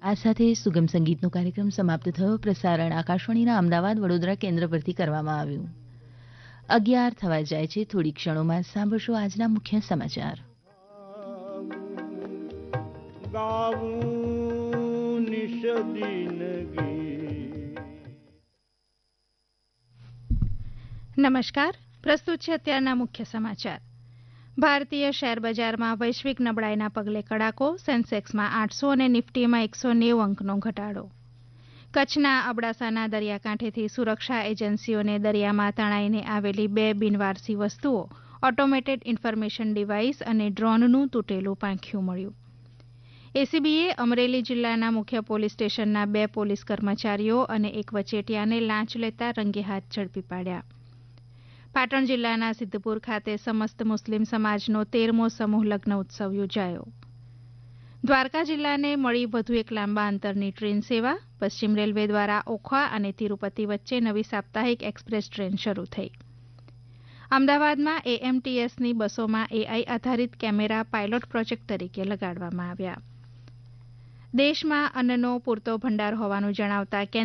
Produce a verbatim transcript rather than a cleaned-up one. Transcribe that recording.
આ સાથે સુગમ સંગીતનો કાર્યક્રમ સમાપ્ત થયો. પ્રસારણ આકાશવાણીના અમદાવાદ વડોદરા કેન્દ્ર પરથી કરવામાં આવ્યું. અગિયાર થવા જાય છે. થોડી ક્ષણોમાં સાંભળશો આજના મુખ્ય સમાચાર. નમસ્કાર. પ્રસ્તુત છે અત્યારના મુખ્ય સમાચાર. ભારતીય શેર બજારમાં વૈશ્વિક નબળાઈના પગલે કડાકો. સેન્સેક્સમાં આઠસો અને નિફ્ટીમાં એકસો નેવું અંકનો ઘટાડો. કચ્છના અબડાસાના દરિયાકાંઠેથી સુરક્ષા એજન્સીઓને દરિયામાં તણાઈને આવેલી બે બિનવારસી વસ્તુઓ, ઓટોમેટેડ ઇન્ફોર્મેશન ડિવાઇસ અને ડ્રોનનું તૂટેલું પાંખ્યું મળ્યું. એસીબીએ અમરેલી જિલ્લાના મુખ્ય પોલીસ સ્ટેશનના બે પોલીસ કર્મચારીઓ અને એક વચેટિયાને લાંચ લેતા રંગે હાથ ઝડપી પાડ્યા. પાટણ જિલ્લાના સિદ્ધપુર ખાતે સમસ્ત મુસ્લિમ સમાજનો તેરમો સમૂહ લગ્ન ઉત્સવ યોજાયો. દ્વારકા જિલ્લાને મળી વધુ એક લાંબા અંતરની ટ્રેન સેવા. પશ્ચિમ રેલવે દ્વારા ઓખા અને તિરુપતિ વચ્ચે નવી સાપ્તાહિક એક્સપ્રેસ ટ્રેન શરૂ થઈ. અમદાવાદમાં એએમટીએસની બસોમાં એઆઈ આધારિત કેમેરા પાયલોટ પ્રોજેક્ટ તરીકે લગાડવામાં આવ્યા. દેશમાં અન્નનો પૂરતો ભંડાર હોવાનું જણાવતા કેન્દ્ર